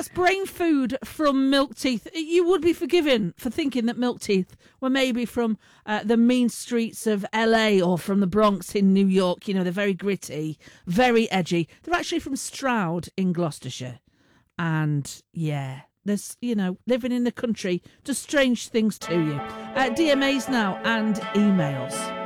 That's brain food from Milk Teeth. You would be forgiven for thinking that Milk Teeth were maybe from the mean streets of LA or from the Bronx in New York. You know, they're very gritty, very edgy. They're actually from Stroud in Gloucestershire. And, yeah, there's, you know, living in the country does strange things to you. DMAs now and emails.